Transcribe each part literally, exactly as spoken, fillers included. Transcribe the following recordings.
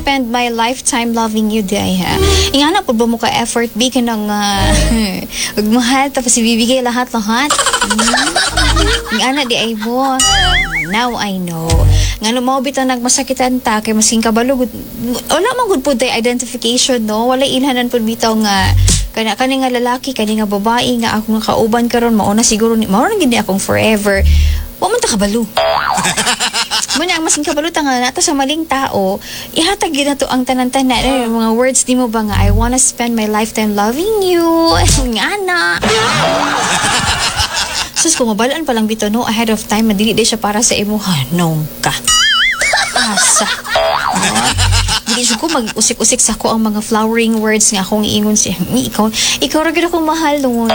spend my lifetime loving you, day ha. Ingana po ba mo ka effort, be ka ng uh, magmahal, tapos ibibigay lahat-lahat. Hmm. Ingana di ay mo. Now I know. Nga no, bitaw nagmasakitan ta, kay masking kabalo, wala man good po tayo identification, no? Wala ilhanan po bitaw nga, kana kani nga lalaki, kani nga babae, nga ako nga kauban karon mauna siguro, mauna gindi akong forever. Wa man ta kabalo. Muna ang masing kabalo ta nga nato sa maling tao, ihatag yun na to ang tanan-tanan. Uh, mga words di mo ba nga, I wanna spend my lifetime loving you. Nga na. Sus, kung mabalaan pa lang bito, no, ahead of time, madili di siya para sa imo, hanong ka. Asa. No? Hindi siya ko mag-usik-usik sa ko ang mga flowering words nga akong iingon siya. Ikaw, ikaw rin akong mahal nun.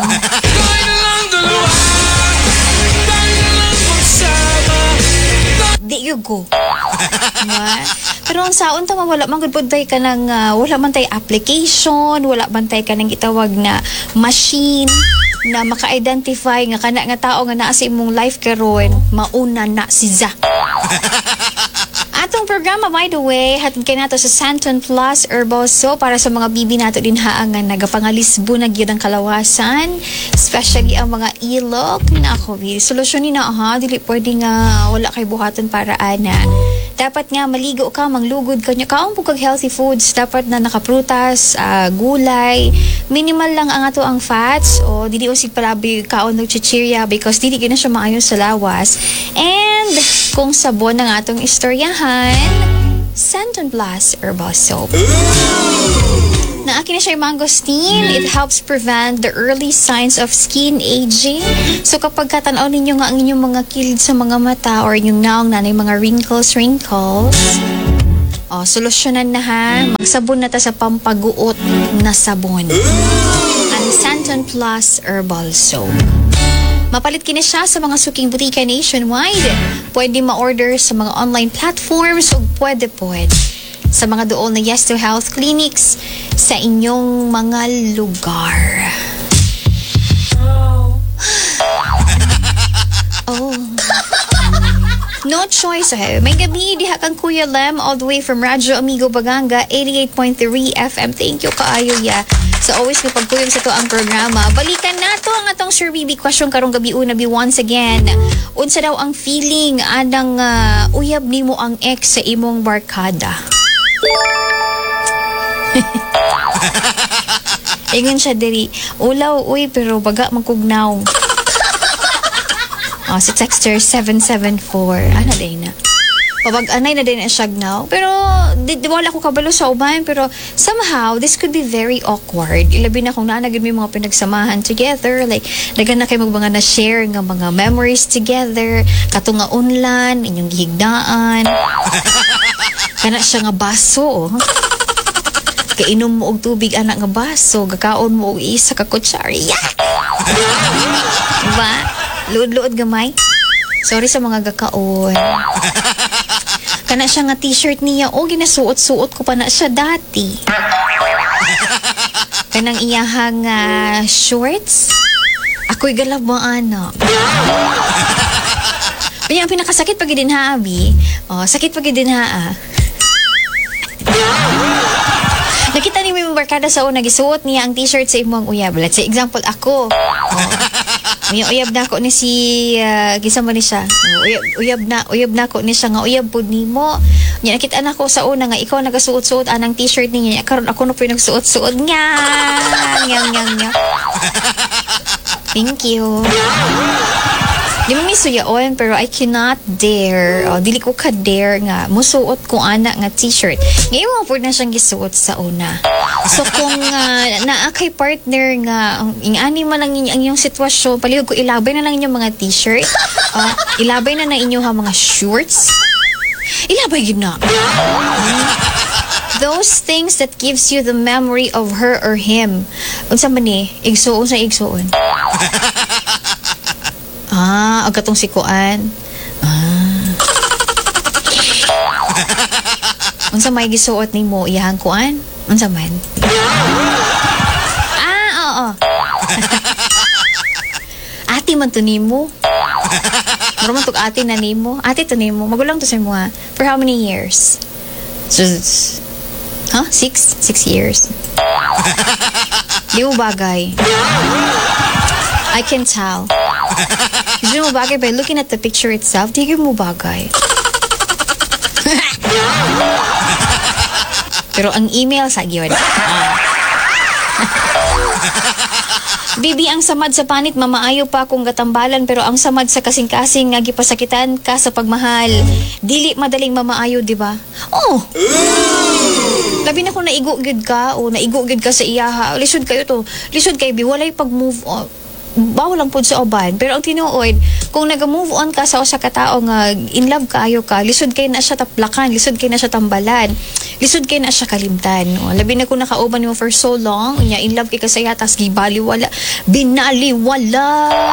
Di you go. Diba? Pero ang saon tama, wala man good tay ka ng, uh, wala man tay application, wala man tay ka ng itawag na machine na maka-identify nga kana nga tao nga naa sa imong life karon, mauna na si Za. Atong programa, by the way, hatid kay nato sa Santon Plus Herbal Soap para sa mga bibi nato din haangan nagapangalisbo na gyud ang kalawasan, especially ang mga ilok. Nako, solusyonin na ha, dili pwede nga wala kay buhaton para ana. Dapat nga maligo ka, manglugod ka niya. Kaong pugkag healthy foods. Dapat na nakaprutas, uh, gulay. Minimal lang ang ato ang fats. O dili usig palabi kaon ng chichirya because dili gina siya maayon sa lawas. And kung sabon ng atong istoryahan, Santon Plus Herbal Soap. Na akin na siya yung mangosteen. It helps prevent the early signs of skin aging. So kapag katanaw ninyo nga ang inyong mga kilid sa mga mata or yung naong nanay mga wrinkles, wrinkles, oh, solusyonan na ha. Magsabon na ta sa pampaguot na sabon. Ang Santon Plus Herbal Soap. Mapalit kini siya sa mga suking butika nationwide. Pwede ma-order sa mga online platforms o pwede pwede sa mga dool na Yes to Health clinics sa inyong mga lugar. Oh. No choice eh. May gabi, diha kang Kuya Lem all the way from Radyo Amigo Baganga, eighty-eight point three F M. Thank you kaayo ya. So always may pagkuyog sa to ang programa. Balikan na to ang atong Sir Bibi question karong gabi una bi once again. Unsa daw ang feeling anang uh, uyab nimo ang ex sa imong barkada? Ingon siya diri, ulaw uy pero baga magkugnaw. Oh, si texter seven seven four. Ano day na? Pabag-anay na din ang siyagnaw. Pero, di, di wala ko kabalo sa uban. Pero, somehow, this could be very awkward. Ilabi na kung naanagin mo yung mga pinagsamahan together. Like, nagan na kayo mga na-share ng mga memories together. Katunga unlan, inyong gihigdaan. Kana siya nga baso, oh. Kainom mo og tubig, anak nga baso. Gakaon mo og isa ka kutsari. Yeah! Diba? Luod-luod gamay. Sorry sa mga gakaon. Kana siya nga t-shirt niya, o ginasuot-suot ko pa na siya dati. Kanang iyahang uh, shorts, ako'y galab mo anak. Kaya ang pinakasakit pag din ha, Abi. Oh, sakit pag din ha, ah. Nakita ni mo yung barkada sa una, gisuot niya ang t-shirt sa imong uyab. Let's say, example, ako. Oh. May uyab na ako ni si uh, gisama ni siya. Uyab, uyab na uyab na ako ni siya nga uyab pud nimo. Nya nakita na ko sa una nga ikaw nagasuot-suot anang t-shirt niya. Karon ako na po yung nagsuot-suot nga. Nyang nyang nyang. Thank you. Di mo misuyaon pero I cannot dare. Oh, dili ko ka dare nga musuot ko ana nga t-shirt. Ngayon mo pud na siyang gisuot sa una. So kung uh, naa kay partner nga ingani man lang ang inyong sitwasyon, palihog ko ilabay na lang inyong mga t-shirt. Uh, ilabay na na inyong mga shorts. Ilabay yun na. Those things that gives you the memory of her or him. Unsa man ni? Igsuon sa igsuon. Ah, agatong sikuan. Ah. Unsa may gisuot nimo iyang kuan? Unsa man? Ah, oo. Ate man to nimo. Maro man tug ate na nimo. Ate to nimo. Magulang to sa imo ha. For how many years? So, huh? Six? Six years. Di mo bagay. I can tell. Di mo bagay by looking at the picture itself. Di mo bagay. Pero ang email sa yun. Bibi, ang samad sa panit, mamaayo pa kung gatambalan, pero ang samad sa kasing-kasing nga gipasakitan ka sa pagmahal. Dili madaling mamaayo, di ba? Oh! Labi na kung naigo gid ka o naigo gid ka sa iyaha. Lisod kayo to. Lisod kayo, bi walay pag-move on. Bawal lang po sa uban. Pero ang tinuod, kung nag-move on ka sa usa ka tao nga in love kaayo ka, lisod kay na siya taplakan, lisod kay na siya tambalan, lisod kay na siya kalimtan. O, labi na kung nakauban mo for so long, unya in love kay ka sa iya, tas gibaliwala, binaliwala.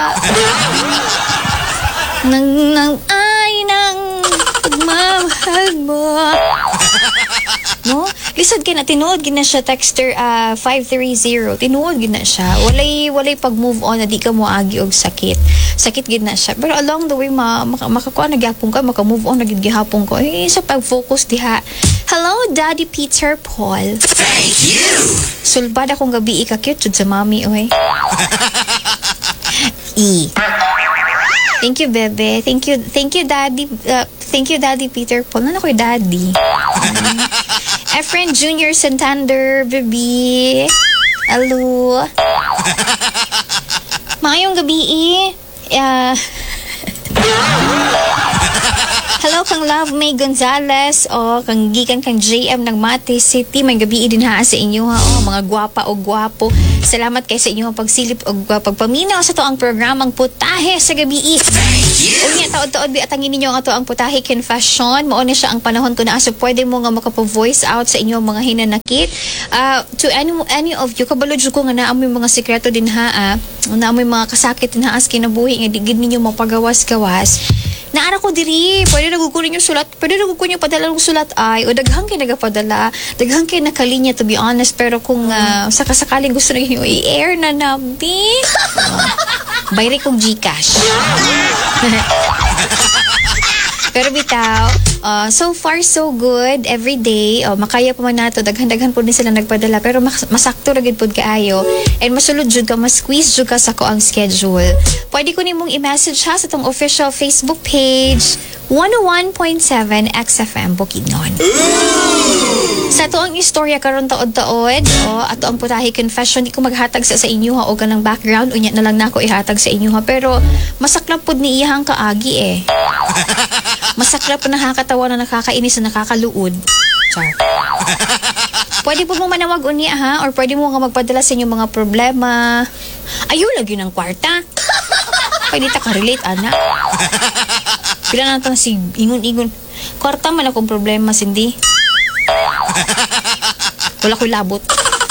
nang, nang, ay, nang pagmamahal mo. No? Lisod kay na, tinuod gina siya, texter uh, five three zero, tinuod gina siya. Walay, walay pag-move on na di ka mo agi og sakit. Sakit gina siya. Pero along the way, ma, maka, makakuha nagyapong ka, maka-move on, nagid gihapong ko. Eh, sa pag-focus diha. Hello, Daddy Peter Paul. Thank you! Sulbad akong gabi ika-cute jud sa mami, oy. E. Thank you, bebe. Thank you, thank you, Daddy. Uh, thank you, Daddy Peter Paul. Ano ko'y Daddy? Um, Efren Junior Santander, baby. Hello. Maayong gabi, eh. Uh, hello kang Love May Gonzales o kang gikan kang J M ng Mate City. May gabi din ha sa inyo ha. O, mga gwapa o gwapo. Salamat kay sa inyo pagsilip o pagpaminaw sa to ang programang Putahe sa gabi. Unya taod-taod bi atangin ninyo ang ato ang Putahe Confession. Mao ni siya ang panahon ko na so pwede mo nga makapo-voice out sa inyo mga hinanakit. Uh, to any any of you kabalo jud ko nga naamoy mga sekreto din ha. Uh, naamoy mga kasakit din ha as kinabuhi nga digid ninyo mapagawas-gawas. Naara ko diri, pwede nagukunin yung sulat, pwede nagukunin yung padala ng sulat ay, o daghang kayo nagapadala, daghang kayo nakalinya to be honest, pero kung uh, sakasakaling gusto na yung i-air na nabi, uh, bayri kong Gcash. Pero bitaw, uh, so far so good, every day, oh, makaya pa man nato, daghan-daghan po din sila nagpadala, pero mas masakto ragid pod kaayo, and masulod jud ka, mas-squeeze jud ka sa ko ang schedule. Pwede ko nimong i-message ha sa tong official Facebook page, one oh one point seven X F M Bukidnon. Sa to ang istorya karon taod-taod, oh, ato ang Putahe Confession, di ko maghatag sa sa inyo ha, o ganang background, unya na lang nako ihatag sa inyo ha, pero masaklap pod ni iyang kaagi eh. Masaklap na nakakatawa na nakakainis na nakakaluod. Char. Pwede po mong manawag unya ha, or pwede mo nga magpadala sa inyong mga problema. Ayaw lagi ng kwarta. Pwede ta ka-relate, ana. Pila na natang si ingon-ingon. Kwarta man akong problema, Cindy. Wala ko'y labot.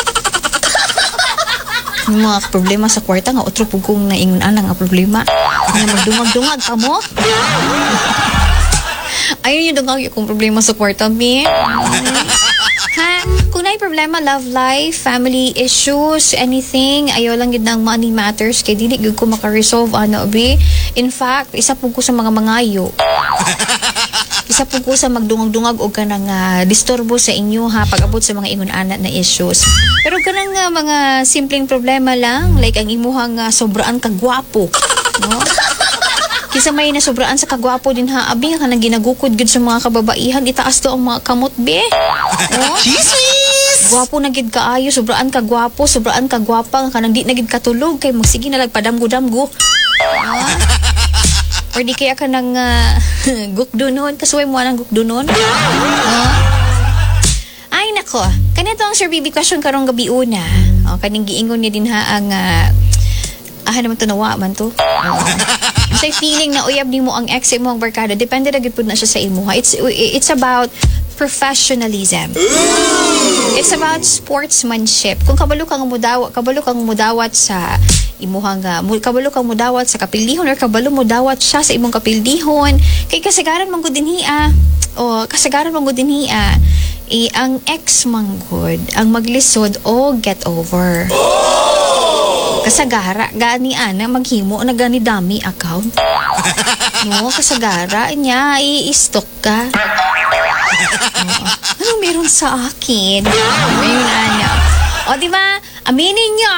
Yung mga problema sa kwarta nga, otro po kong naingon-anang nga problema. Nga magdungag-dungag ka mo. Ayun yung dungag yung problema sa kwarta, mi. Ha? Kung na problema, love life, family issues, anything, ayaw lang yun ng money matters, kaya dili yun ko makaresolve, ano, bi. In fact, isa po ko sa mga mangayo. Isa po ko sa magdungag-dungag o ka nang uh, disturbo sa inyo, ha, pag-abot sa mga ingon-ana na issues. Pero ka nang uh, mga simpleng problema lang, like ang imuhang uh, sobraan kagwapo, no? Kisa may nasobraan sa kagwapo din ha, abi ka nang ginagukod gud sa mga kababaihan, itaas to ang mga kamot be. Oh? Jesus! Gwapo na gid kaayo, sobraan ka gwapo, sobraan ka gwapa, ka nang di na gid katulog kay magsige na lag padamgo-damgo. Ah? Or di kaya ka nang uh, gukdunon, kasuway mo nang gukdunon. Ah? Ay nako, kanito ang Sir Bibi question karong gabi una. Oh, kaning giingon niya din ha ang uh, ah naman to nawa man to. Oh. Sa feeling na uyab nimo ang ex mo ang barkada, depende ra gid pud na siya sa imo ha. It's it's about professionalism. It's about sportsmanship. Kung kabalo kang mudawat, kabalo kang mudawat sa imuhang uh, kabalo kang mudawat sa kapildihon or kabalo mudawat siya sa imong kapildihon, kay kasagaran man gud dinhi ah. O kasagaran man gud dinhi ah. Eh, ang ex manggod ang maglisod o get over. Kasagara gani ana maghimo na gani dami account. No, kasagara niya i-stock ka. Oo. Ano meron sa akin? Ayun, ano. O, di ba? Aminin niyo.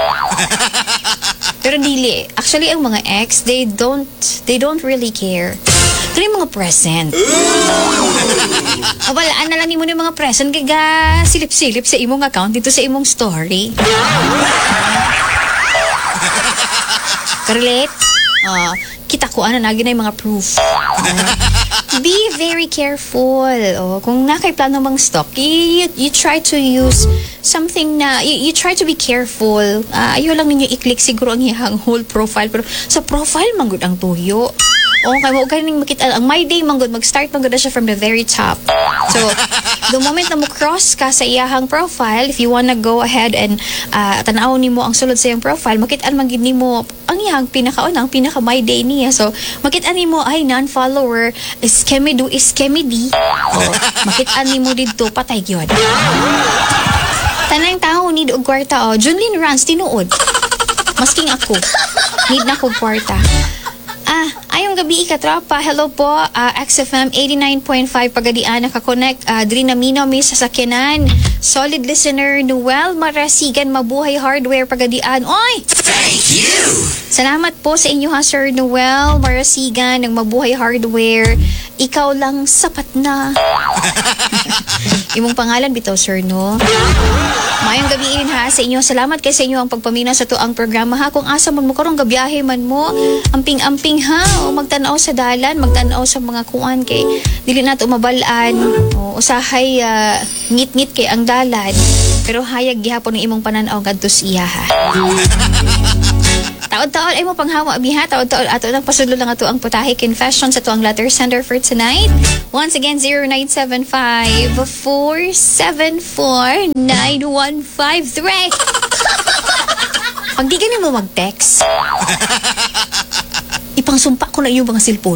Pero dili. Actually, ang mga ex, they don't, they don't really care. Ito yung mga present. O, walaan na lang ni mo yung mga present. Kaga silip-silip sa imong account dito sa imong story. Karelate? Uh, kita ko ano nagi na yung mga proof. Uh, be very careful. Oh, kung nakay plano mang stock, you, you try to use something na, you, you try to be careful. Uh, ayaw lang ninyo i-click siguro ang iyang whole profile. Pero sa profile, manggod ang tuyo. Okay, mo ganing makita ang my day manggod mag-start manggod na siya from the very top. So, the moment na mo cross ka sa iyahang profile, if you wanna go ahead and uh, tanaw nimo ang sulod sa iyang profile, makita-an man gid nimo ang iyang pinakauna, ang pinaka my day niya. So, makita-an nimo ay non-follower, scammy do is scammy di. Oh, makita-an nimo didto patay gyud. Tanang tao need og kwarta oh. Junlin Rans tinuod. Masking ako. Need na kog kwarta. Ah, ayong gabi ikatropa. Hello po, uh, X F M eighty-nine point five Pagadian nakakonect. Uh, Diri na Mino, may sasakyanan. Solid listener, Noel Marasigan, Mabuhay Hardware Pagadian. Oy! Thank you! Salamat po sa inyo ha, Sir Noel Marasigan ng Mabuhay Hardware. Ikaw lang sapat na. Imong pangalan bitaw, Sir, no? Mayong gabiin ha sa inyo. Salamat kay sa inyo ang pagpamina sa tuang programa ha. Kung asa man mo karong gabiyahe man mo, amping-amping ha. O magtanaw sa dalan, magtanaw sa mga kuan kay dili nato mabalaan. O usahay uh, ngit-ngit kay ang dalan. Pero hayag gihapon ng imong pananaw ngadto siya ha. Taon-taon ay mo panghawa biha. Taon-taon ato nang pasudlo lang ato ang putahe confession sa tuang letter sender for tonight. Once again, zero nine seven five, four seven four, nine one five three. Pag di ganun mo mag-text, ipangsumpa ko na yung mga cellphone.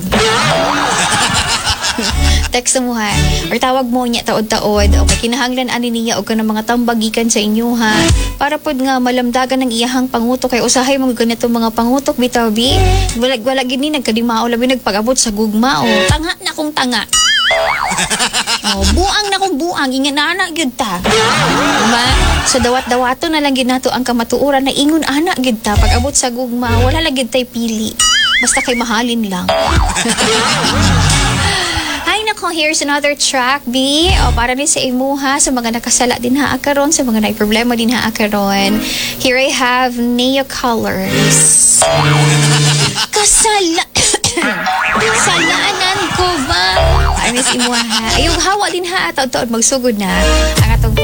Text mo ha. Or tawag mo niya taod-taod. Okay, kinahanglan ani niya o ka ng mga tambagikan sa inyo ha. Para pod nga malamdagan ng iyahang pangutok kay usahay mga ganito mga pangutok bitaw bi. Wala-wala gini nagkadimao labi nagpagabot sa gugma o tanga na kong tanga. Oh, buang na kong buang ingon ana gyud ta. Diba? So dawat-dawato na lang gyud nato ang kamatuoran na ingon ana gyud ta pag abot sa gugma wala lang gyud tay pili. Basta kay mahalin lang. Ay nako, here's another track, B. O, para din sa imuha, sa mga nakasala din ha akaron, sa mga nai-problema din ha akaron. Here I have Neo Colors. Kasala... Kasalanan ko ba? Para din sa imuha ha. Ayong hawa din ha, taon-taon magsugod na ang atong